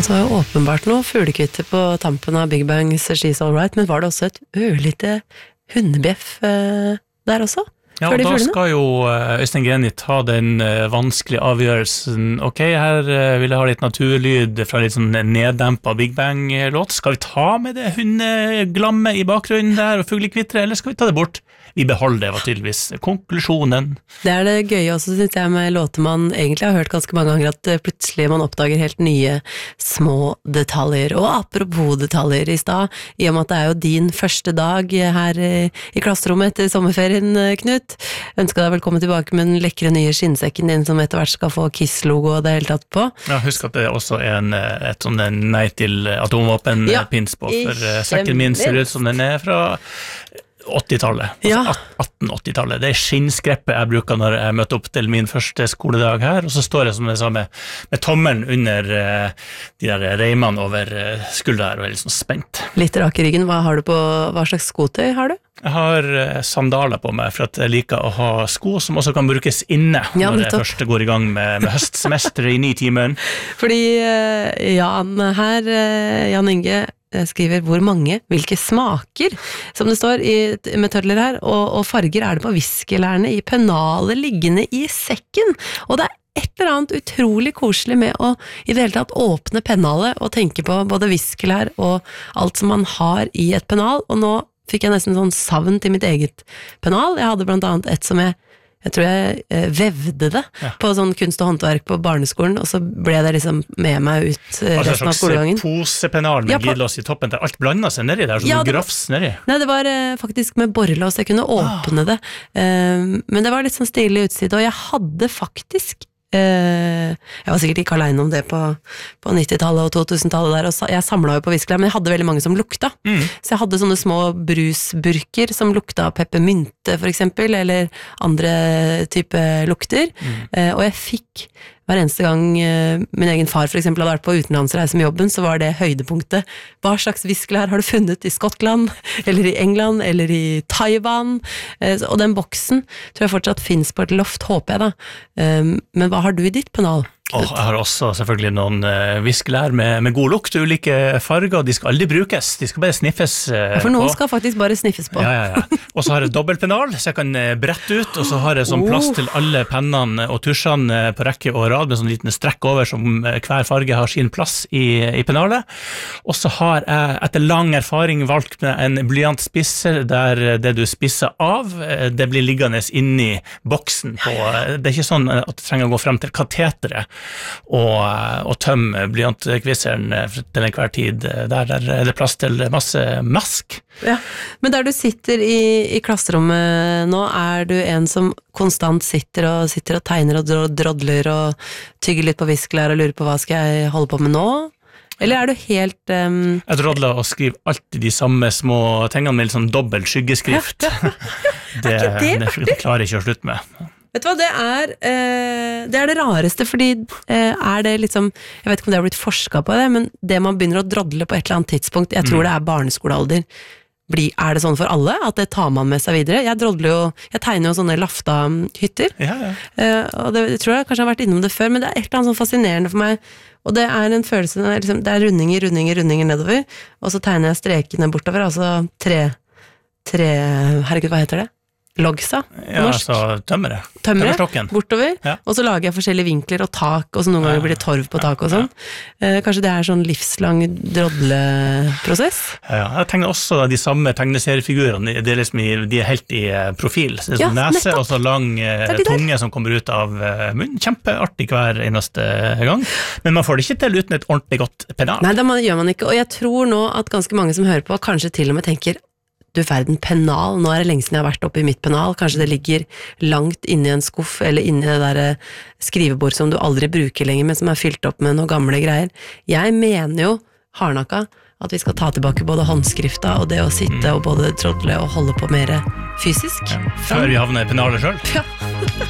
Det var jo åpenbart noe fuglekvitter på tampen av Big Bangs She's All Right, men var det også et ørlite hundebjeff der også? Ja, og da skal jo Øystein Greni ta den vanskelige avgjørelsen. Ok, her vil jeg ha litt naturlyd fra litt sånn neddempet Big Bang-låt. Skal vi ta med det hundeglamme i bakgrunnen der og fuglekvitter, eller skal vi ta det bort? Vi beholder det, var tydeligvis konklusjonen. Det det gøye også, synes jeg, med låter man egentlig har hørt ganske mange ganger, at plutselig man oppdager helt nye små detaljer. Og apropos detaljer i sted, i og med at det jo din første dag her i klasserommet etter sommerferien, Knut. Ønsker deg velkommen tilbake med den lekre nye skinnsekken din, som etter hvert skal få KISS-logo og det hele tatt på. Ja, husk at det også et sånn nei til atomvåpen-pins på, for sekken min ser ut som den fra 80-tallet, altså 1880-tallet. Det skinnskreppet jeg bruker når jeg møter opp til min første skoledag her, og så står jeg som det samme med tommelen under de der reimene over skuldra her, og litt sånn spent. Litt rak i ryggen. Hva slags skotøy har du? Jeg har sandaler på meg, for at jeg liker å ha sko som også kan brukes inne når jeg først går i gang med høstsemesteret i 9 timer. Fordi Jan Inge skriver hvor mange, hvilke smaker, som det står med tødler her, og farger det på viskelærene i pennalet liggende i sekken, og det et eller annet utrolig koselig med å i det hele tatt åpne pennalet og tenke på både viskelær og alt som man har i et pennal, og nå fikk jeg nesten sånn savn til mitt eget pennal. Jeg hadde blant annet et som jeg tror jeg vevde det på sånn kunst og håndverk på barneskolen, og så ble det liksom med meg ut resten av skolegangen. Posepennal med glidelås i toppen, der alt blandet seg nedi der, som grafs nedi. Nei, det var faktisk med borrelås, jeg kunne åpne det, men det var litt sånn stilig utside, og jeg hadde faktisk jeg var sikkert ikke alene om det på 90-tallet og 2000-tallet der, og jeg samlet jo på viskelær, men jeg hadde veldig mange som lukta, så jeg hadde sånne små brusburker som lukta peppermynte for eksempel, eller andre type lukter, og jeg fikk hver eneste gang min egen far for eksempel hadde vært på utenlandsreise med jobben, så var det høydepunktet. Hva slags viskelær har du funnet i Skottland, eller i England, eller i Taiwan? Og den boksen tror jeg fortsatt finnes på et loft, håper jeg da. Men hva har du i ditt pennal? Jeg har også selvfølgelig noen viskelær med god lukt, ulike farger, de skal aldri brukes, de skal bare sniffes for noen skal faktisk bare sniffes på. Ja. Og så har jeg dobbeltpennal, så jeg kan brette ut, og så har jeg sånn plass til alle pennene og tusjene på rekke og rad, med sånn liten strekk over, som hver farge har sin plass i pennalet. Og så har jeg etter lang erfaring valgt med en blyantspisser, der det du spisser av, det blir liggende inni boksen på, det ikke sånn at du trenger å gå frem til kateteret, og tømme blyantkvisseren til enhver tid. Der det plass til masse mask. Ja, men der du sitter i klasserommet nå, du en som konstant sitter og tegner og drodler og tygger litt på viskelær og lurer på hva skal jeg holde på med nå? Eller du helt Jeg drodler og skriver alltid de samme små tingene med litt sånn dobbelt skyggeskrift. Det klarer jeg ikke å slutte med. Vet du hva, det det rareste, fordi det liksom, jeg vet ikke om det har blitt forsket på det, men det man begynner å drodle på et eller annet tidspunkt, jeg tror det barneskolealder, det sånn for alle, at det tar man med seg videre? Jeg tegner jo sånne lafta-hytter, og det tror jeg kanskje har vært innom det før, men det et eller annet sånn fascinerende for meg, og det en følelse, det rundinger nedover, og så tegner jeg strekene bortover, altså herregud, hva heter det? Logsa, ja, altså tømmerstokken bortover, og så lager jeg forskjellige vinkler og tak, og så noen ganger blir det torv på tak og sånn. Kanskje det sånn livslang drodleprosess? Ja, jeg tegner også de samme tegneseriefigurene, de helt i profil, det sånn nese og så lang tunge som kommer ut av munnen, kjempeartig hver eneste gang, men man får det ikke til uten et ordentlig godt pennal. Nei, det gjør man ikke, og jeg tror nå at ganske mange som hører på, kanskje til og med tenker du verden, pennal, nå det lenge siden jeg har vært oppe i mitt pennal, kanskje det ligger langt inne i en skuff, eller inne i det der skrivebord som du aldri bruker lenger, men som fylt opp med noen gamle greier. Jeg mener jo, hardnakka, at vi skal ta tilbake både håndskrifta og det å sitte og både trodle og holde på mer fysisk. Før vi havner i pennalet selv. Ja.